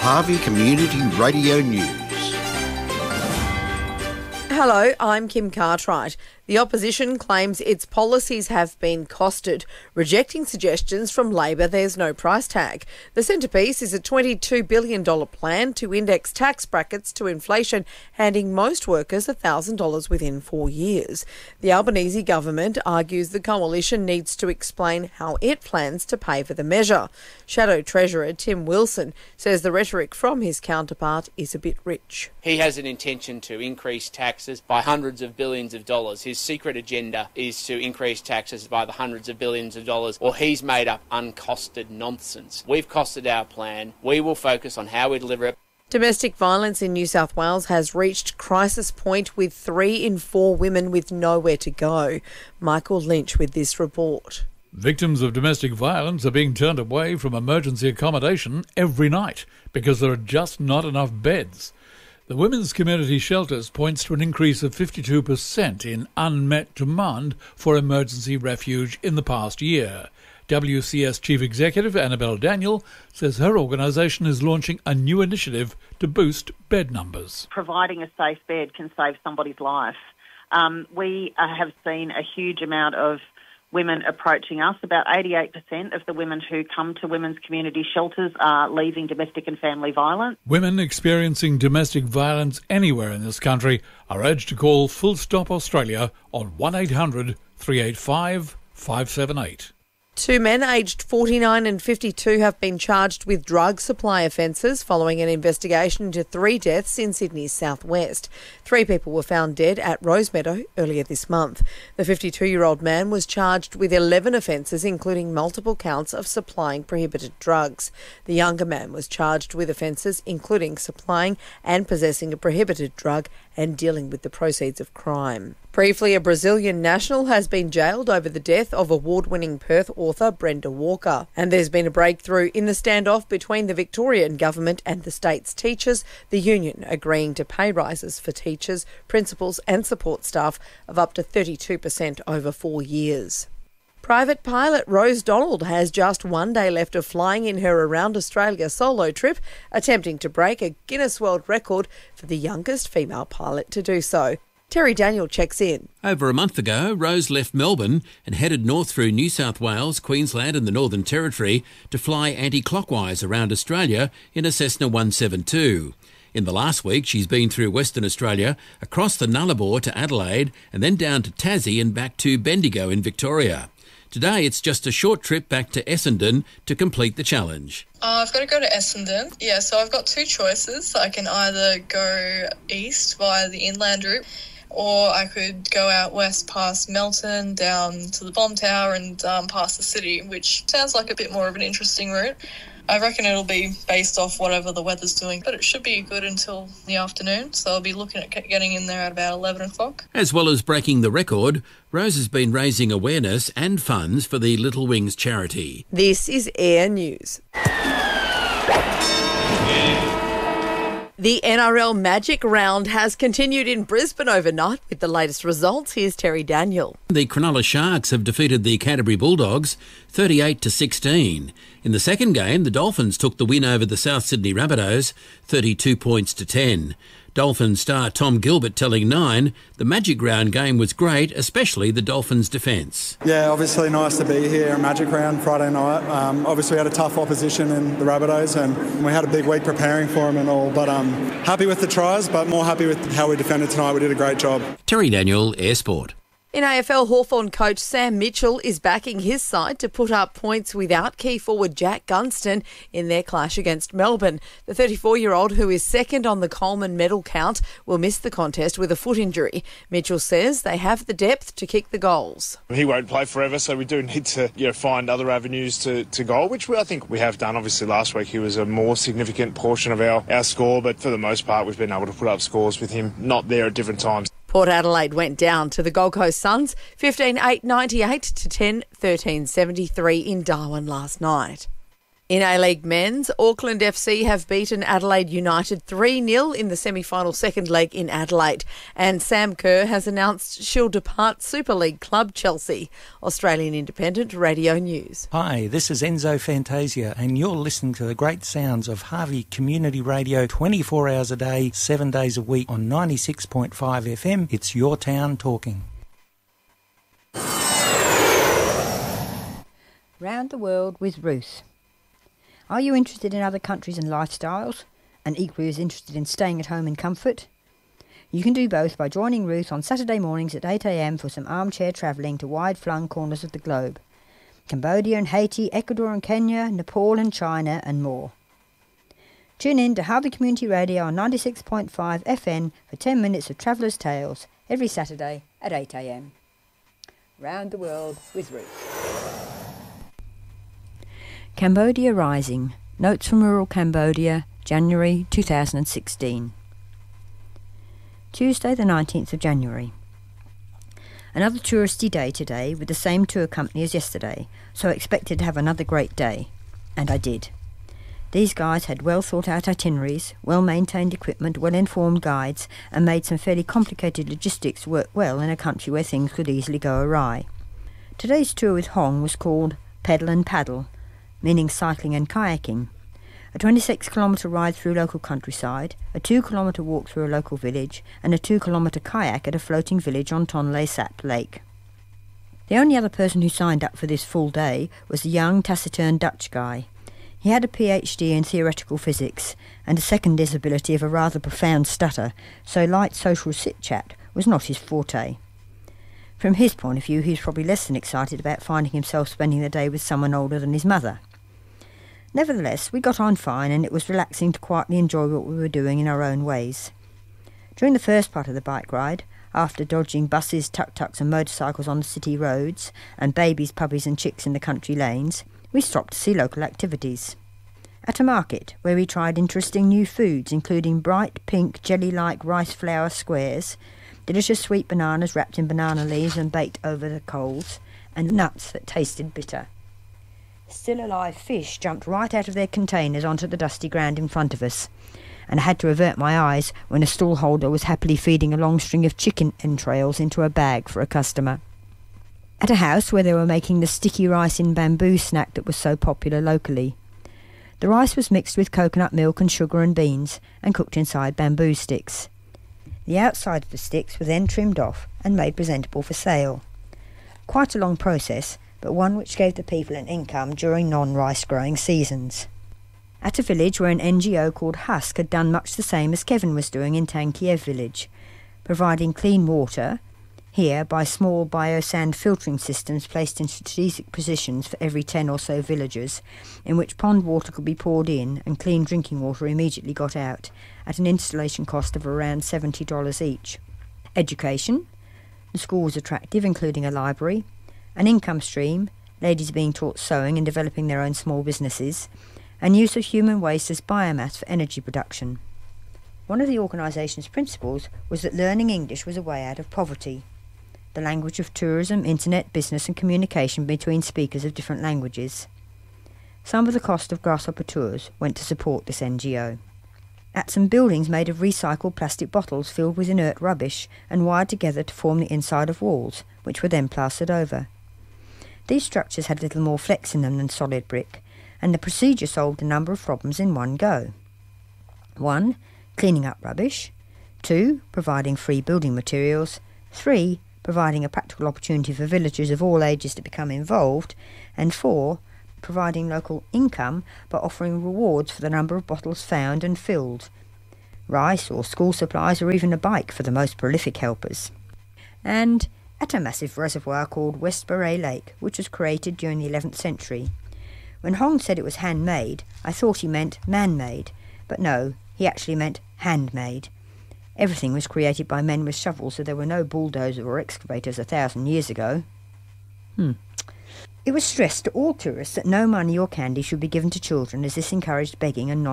Harvey Community Radio News. Hello, I'm Kim Cartwright. The opposition claims its policies have been costed, rejecting suggestions from Labor there's no price tag. The centrepiece is a $22 billion plan to index tax brackets to inflation, handing most workers $1,000 within 4 years. The Albanese government argues the coalition needs to explain how it plans to pay for the measure. Shadow Treasurer Tim Wilson says the rhetoric from his counterpart is a bit rich. He has an intention to increase taxes by hundreds of billions of dollars. His secret agenda is to increase taxes by the hundreds of billions of dollars, or he's made up uncosted nonsense. We've costed our plan. We will focus on how we deliver it. Domestic violence in New South Wales has reached crisis point with 3 in 4 women with nowhere to go. Michael Lynch with this report. Victims of domestic violence are being turned away from emergency accommodation every night because there are just not enough beds. The Women's Community Shelters points to an increase of 52% in unmet demand for emergency refuge in the past year. WCS Chief Executive Annabelle Daniel says her organisation is launching a new initiative to boost bed numbers. Providing a safe bed can save somebody's life. We have seen a huge amount of women approaching us. About 88% of the women who come to women's community shelters are leaving domestic and family violence. Women experiencing domestic violence anywhere in this country are urged to call Full Stop Australia on 1800 385 578. 2 men aged 49 and 52 have been charged with drug supply offences following an investigation into 3 deaths in Sydney's southwest. 3 people were found dead at Rosemeadow earlier this month. The 52-year-old man was charged with 11 offences, including multiple counts of supplying prohibited drugs. The younger man was charged with offences including supplying and possessing a prohibited drug and dealing with the proceeds of crime. Briefly, a Brazilian national has been jailed over the death of award-winning Perth author Brenda Walker. And there's been a breakthrough in the standoff between the Victorian government and the state's teachers, the union agreeing to pay rises for teachers, principals and support staff of up to 32% over 4 years. Private pilot Rose Donald has just 1 day left of flying in her Around Australia solo trip, attempting to break a Guinness World Record for the youngest female pilot to do so. Terry Daniel checks in. Over a month ago, Rose left Melbourne and headed north through New South Wales, Queensland and the Northern Territory to fly anti-clockwise around Australia in a Cessna 172. In the last week, she's been through Western Australia, across the Nullarbor to Adelaide and then down to Tassie and back to Bendigo in Victoria. Today, it's just a short trip back to Essendon to complete the challenge. I've got to go to Essendon. Yeah, so I've got 2 choices. I can either go east via the inland route, or I could go out west past Melton, down to the Bomb Tower and past the city, which sounds like a bit more of an interesting route. I reckon it'll be based off whatever the weather's doing, but it should be good until the afternoon, so I'll be looking at getting in there at about 11 o'clock. As well as breaking the record, Rose has been raising awareness and funds for the Little Wings charity. This is Air News. The NRL Magic Round has continued in Brisbane overnight with the latest results. Here's Terry Daniel. The Cronulla Sharks have defeated the Canterbury Bulldogs 38-16. In the second game, the Dolphins took the win over the South Sydney Rabbitohs 32 points to 10. Dolphins star Tom Gilbert telling Nine the Magic Round game was great, especially the Dolphins' defence. Yeah, obviously nice to be here at Magic Round Friday night. Obviously we had a tough opposition in the Rabbitohs and we had a big week preparing for them and all, but happy with the tries, but more happy with how we defended tonight. We did a great job. Terry Daniel, Air Sport. In AFL, Hawthorn coach Sam Mitchell is backing his side to put up points without key forward Jack Gunston in their clash against Melbourne. The 34-year-old, who is second on the Coleman medal count, will miss the contest with a foot injury. Mitchell says they have the depth to kick the goals. He won't play forever, so we do need to find other avenues to goal, which I think we have done. Obviously, last week he was a more significant portion of our score, but for the most part we've been able to put up scores with him not there at different times. Port Adelaide went down to the Gold Coast Suns 15-8-98 to 10-13-73 in Darwin last night. In A-League Men's, Auckland FC have beaten Adelaide United 3-0 in the semi-final second leg in Adelaide. And Sam Kerr has announced she'll depart Super League club Chelsea. Australian Independent Radio News. Hi, this is Enzo Fantasia, and you're listening to the great sounds of Harvey Community Radio 24 hours a day, 7 days a week on 96.5 FM. It's your town talking. Round the World with Ruth. Are you interested in other countries and lifestyles, and equally as interested in staying at home in comfort? You can do both by joining Ruth on Saturday mornings at 8 a.m. for some armchair travelling to wide-flung corners of the globe. Cambodia and Haiti, Ecuador and Kenya, Nepal and China, and more. Tune in to Harvey Community Radio on 96.5 FM for 10 minutes of Traveller's Tales every Saturday at 8 a.m. Round the World with Ruth. Cambodia Rising. Notes from Rural Cambodia, January 2016. Tuesday the 19th of January. Another touristy day today with the same tour company as yesterday, so I expected to have another great day. And I did. These guys had well thought out itineraries, well maintained equipment, well informed guides, and made some fairly complicated logistics work well in a country where things could easily go awry. Today's tour with Hong was called Pedal and Paddle, meaning cycling and kayaking, a 26-kilometre ride through local countryside, a 2-kilometre walk through a local village, and a 2-kilometre kayak at a floating village on Tonle Sap Lake. The only other person who signed up for this full day was a young, taciturn Dutch guy. He had a PhD in theoretical physics and a second disability of a rather profound stutter, so light social chit-chat was not his forte. From his point of view, he was probably less than excited about finding himself spending the day with someone older than his mother. Nevertheless, we got on fine, and it was relaxing to quietly enjoy what we were doing in our own ways. During the first part of the bike ride, after dodging buses, tuk-tuks and motorcycles on the city roads, and babies, puppies and chicks in the country lanes, we stopped to see local activities. At a market, where we tried interesting new foods, including bright pink jelly-like rice flour squares, delicious sweet bananas wrapped in banana leaves and baked over the coals, and nuts that tasted bitter. Still alive fish jumped right out of their containers onto the dusty ground in front of us, and I had to avert my eyes when a stallholder was happily feeding a long string of chicken entrails into a bag for a customer. At a house where they were making the sticky rice in bamboo snack that was so popular locally. The rice was mixed with coconut milk and sugar and beans, and cooked inside bamboo sticks. The outside of the sticks were then trimmed off and made presentable for sale. Quite a long process, but one which gave the people an income during non-rice growing seasons. At a village where an NGO called Husk had done much the same as Kevin was doing in Tankiev village, providing clean water, here by small biosand filtering systems placed in strategic positions for every 10 or so villages, in which pond water could be poured in and clean drinking water immediately got out, at an installation cost of around $70 each. Education. The school was attractive, including a library, an income stream, ladies being taught sewing and developing their own small businesses, and use of human waste as biomass for energy production. One of the organisation's principles was that learning English was a way out of poverty, the language of tourism, internet, business and communication between speakers of different languages. Some of the cost of Grasshopper tours went to support this NGO. At some buildings made of recycled plastic bottles filled with inert rubbish and wired together to form the inside of walls, which were then plastered over. These structures had little more flex in them than solid brick, and the procedure solved a number of problems in one go. 1. Cleaning up rubbish. 2. Providing free building materials. 3. Providing a practical opportunity for villagers of all ages to become involved. And 4. Providing local income by offering rewards for the number of bottles found and filled. Rice or school supplies or even a bike for the most prolific helpers. And at a massive reservoir called West Baray Lake, which was created during the 11th century. When Hong said it was handmade, I thought he meant man-made, but no, he actually meant handmade. Everything was created by men with shovels, so there were no bulldozers or excavators 1,000 years ago. It was stressed to all tourists that no money or candy should be given to children, as this encouraged begging and